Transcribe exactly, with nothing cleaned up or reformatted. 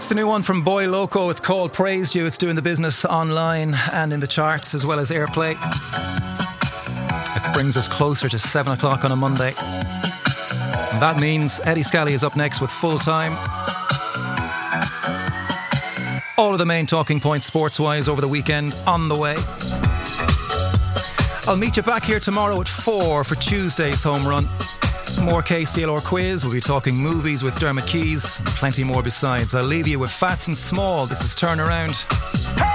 It's the new one from Boy Loco. It's called Praised You. It's doing the business online and in the charts as well as airplay. It brings us closer to seven o'clock on a Monday. And that means Eddie Scally is up next with Full Time. All of the main talking points sports-wise over the weekend on the way. I'll meet you back here tomorrow at four for Tuesday's home run. More K C L R quiz. We'll be talking movies with Dermot Keys and plenty more besides. I'll leave you with Fats and Small. This is Turnaround.